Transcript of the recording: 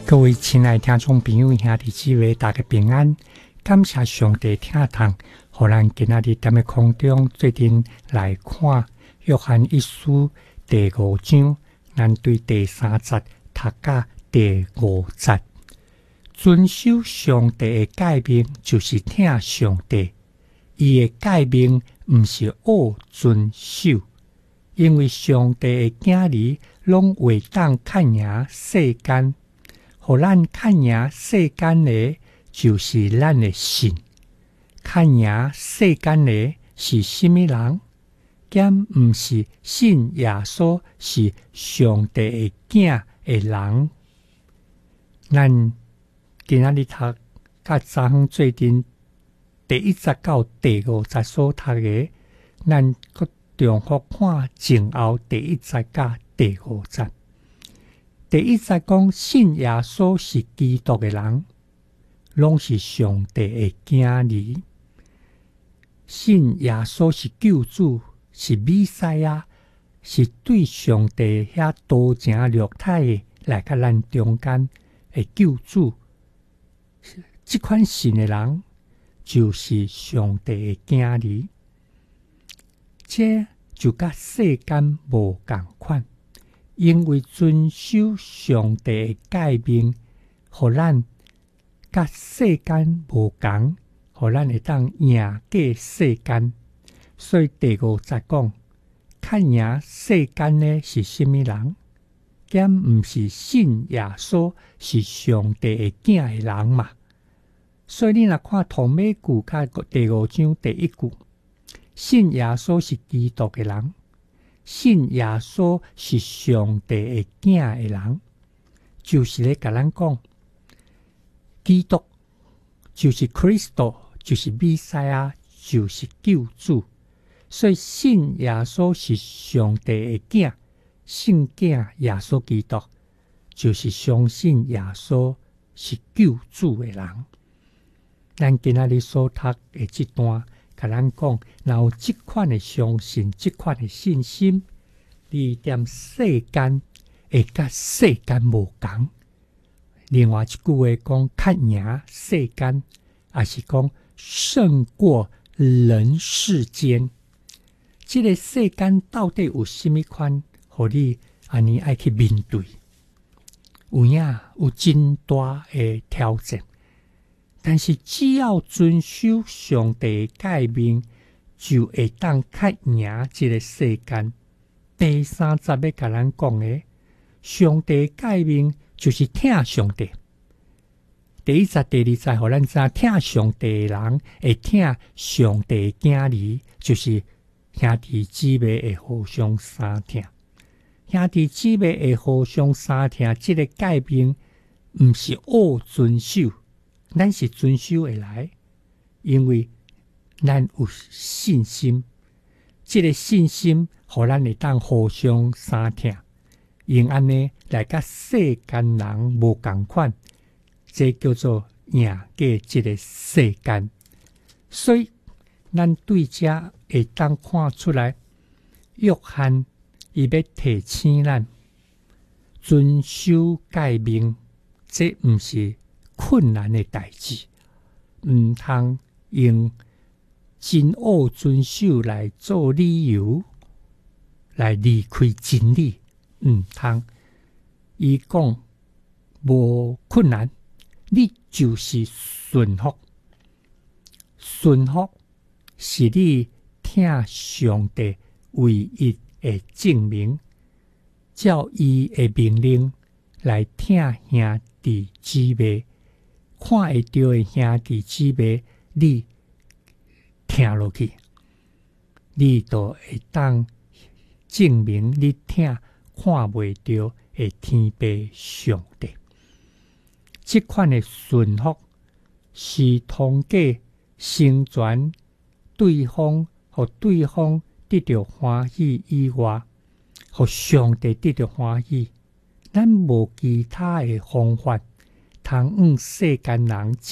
各位亲爱的听众朋友、兄弟姊妹，大家平安！感谢上帝听痛，互咱今仔日踮咧空中做阵来看约翰一书第5章，咱对第3节读到第5节。遵守上帝的诫命，就是听上帝。伊的诫命毋是恶遵守，因为上帝的囝儿拢会当看赢世间。互咱看赢世间的，就是咱的信。看赢世间的是甚物人？兼毋是信耶稣是上帝的囝的人。咱今仔日读甲昨昏做阵第1节到第5节所读的，咱搁重复看前后第1节到第5节。第1节讲信耶稣是基督的人，拢是上帝的囝儿。信耶稣是救主，是弥赛亚，是对上帝遐道成肉体的来到咱中间的救主。这款信的人，就是上帝的囝儿。这就甲世间无共款。因为遵守上帝的诫命，互咱甲世间无同，互咱会当赢过世间。所以第5节讲，看赢世间的是甚物人？兼毋是信耶稣是上帝的囝的人嘛？所以你若看同美句甲第5章第1句，信耶稣是基督的人。信耶稣是上帝的囝的人，就是咧甲咱讲，基督就是 Christ， 就是弥赛亚，就是救主。所以信耶稣是上帝的囝，信囝耶稣基督，就是相信耶稣是救主的人。咱今仔日所读的这段，甲咱讲，若有这款的相信，这款的信心，你踮世间会甲世间无同。另外一句话讲，较赢世间，也是讲胜过人世间。这个世间到底有甚物款，互你安尼爱去面对？有影有真大的挑战。但是只要遵守上帝的诫命，就会当较赢这个世间。第3节要甲咱讲的，上帝的诫命就是听上帝。第1节、第2节，互咱知听上帝的人会听上帝的囝儿，就是兄弟姊妹会互相相听。兄弟姊妹会互相相听，这个诫命毋是恶遵守。咱是遵守会来，因为咱有信心。这个信心，互咱会当互相相听，用安尼来甲世间人无共款，这叫做赢过这个世间。所以，咱对这会当看出来，约翰伊要提醒咱遵守诫命，这毋是困难的代志，毋通用真恶遵守来做理由，来离开真理。毋通，伊讲无困难，你就是顺服。顺服是你听上帝唯一的证明，照伊的命令来听兄弟姊妹。看会到的兄弟姊妹，你听落去，你就会当证明你听看袂到的天父上帝。这款的顺服是通过成全对方，互对方得到欢喜以外，互上帝得到欢喜。咱无其他的方法，通世间人